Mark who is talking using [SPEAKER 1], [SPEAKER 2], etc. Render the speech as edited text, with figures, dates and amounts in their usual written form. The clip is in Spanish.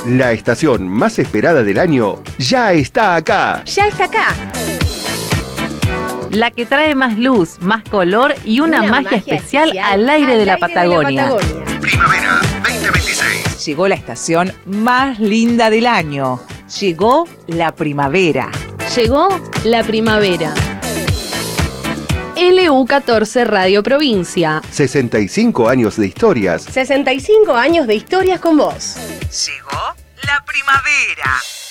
[SPEAKER 1] La estación más esperada del año ya está acá.
[SPEAKER 2] Ya está acá.
[SPEAKER 3] La que trae más luz, más color y una magia especial al aire de la Patagonia.
[SPEAKER 1] Primavera 2026.
[SPEAKER 4] Llegó la estación más linda del año. Llegó la primavera.
[SPEAKER 2] Llegó la primavera. LU14 Radio Provincia.
[SPEAKER 1] 65 años de historias.
[SPEAKER 2] 65 años de historias con vos.
[SPEAKER 4] Llegó la primavera.